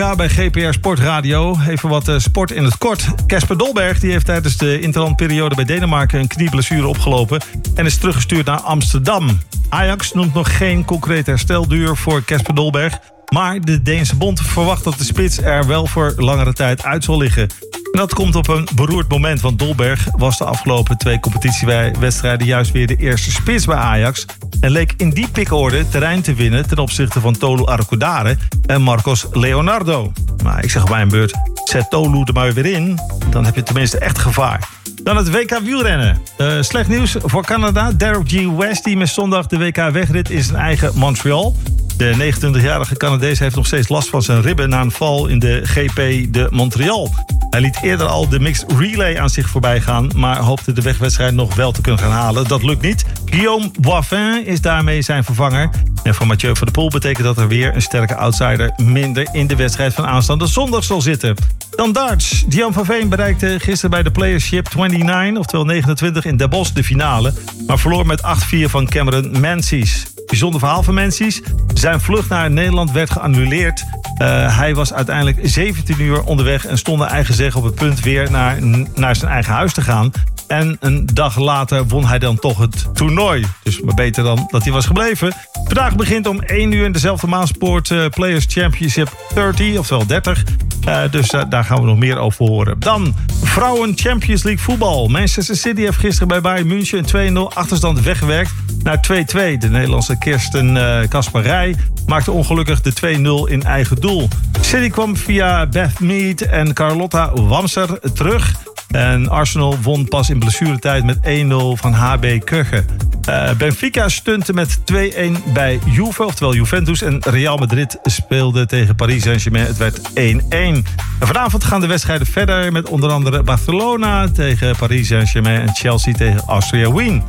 Ja, bij GPR Sportradio. Even wat sport in het kort. Casper Dolberg die heeft tijdens de interlandperiode bij Denemarken een knieblessure opgelopen en is teruggestuurd naar Amsterdam. Ajax noemt nog geen concreet herstelduur voor Casper Dolberg, maar de Deense bond verwacht dat de spits er wel voor langere tijd uit zal liggen. En dat komt op een beroerd moment, want Dolberg was de afgelopen 2 competitiewedstrijden juist weer de eerste spits bij Ajax en leek in die pikorde terrein te winnen ten opzichte van Tolu Arcoudare en Marcos Leonardo. Maar ik zeg op mijn beurt, zet Tolu er maar weer in, dan heb je tenminste echt gevaar. Dan het WK wielrennen. Slecht nieuws voor Canada. Derek G. West die mist zondag de WK wegrit in zijn eigen Montreal. De 29-jarige Canadees heeft nog steeds last van zijn ribben na een val in de GP de Montreal. Hij liet eerder al de mixed relay aan zich voorbij gaan, maar hoopte de wegwedstrijd nog wel te kunnen gaan halen. Dat lukt niet. Guillaume Boivin is daarmee zijn vervanger. En voor Mathieu van der Poel betekent dat er weer een sterke outsider minder in de wedstrijd van aanstaande zondag zal zitten. Dan darts. Dian van Veen bereikte gisteren bij de Playership 29, oftewel 29 in Den Bosch de finale, maar verloor met 8-4 van Cameron Menzies. Bijzonder verhaal van Menzies. Zijn vlucht naar Nederland werd geannuleerd. Hij was uiteindelijk 17 uur onderweg en stond naar eigen zeggen op het punt weer naar zijn eigen huis te gaan. En een dag later won hij dan toch het toernooi. Dus maar beter dan dat hij was gebleven. Vandaag begint om 1 uur in dezelfde Maansport Players Championship 30, oftewel 30. Dus daar gaan we nog meer over horen. Dan Vrouwen Champions League voetbal. Manchester City heeft gisteren bij Bayern München een 2-0 achterstand weggewerkt naar 2-2. De Nederlandse Kirsten Kasparij maakte ongelukkig de 2-0 in eigen doel. City kwam via Beth Mead en Carlotta Wamser terug. En Arsenal won pas in blessuretijd met 1-0 van HB Køge. Benfica stunte met 2-1 bij Juve, oftewel Juventus. En Real Madrid speelde tegen Paris Saint-Germain. Het werd 1-1. En vanavond gaan de wedstrijden verder met onder andere Barcelona tegen Paris Saint-Germain en Chelsea tegen Austria Wien.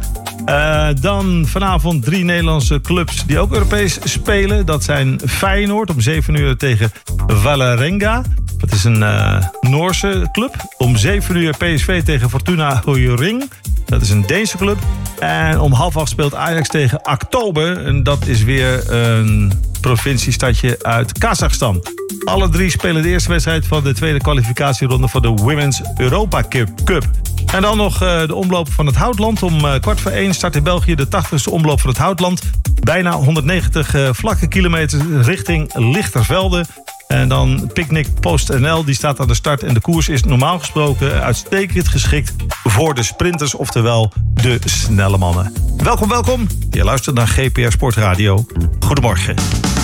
Dan vanavond 3 Nederlandse clubs die ook Europees spelen. Dat zijn Feyenoord om 7 uur tegen Vålerenga. Dat is een Noorse club. Om 7 uur PSV tegen Fortuna Hjørring. Dat is een Deense club. En om 7:30 speelt Ajax tegen Oktober. En dat is weer een provinciestadje uit Kazachstan. Alle 3 spelen de eerste wedstrijd van de tweede kwalificatieronde voor de Women's Europa Cup. En dan nog de omloop van het Houtland. Om 1:15 start in België de 80ste omloop van het Houtland. Bijna 190 vlakke kilometers richting Lichtervelde. En dan Picnic PostNL, die staat aan de start. En de koers is normaal gesproken uitstekend geschikt voor de sprinters, oftewel de snelle mannen. Welkom. Je luistert naar GPR Sportradio. Goedemorgen.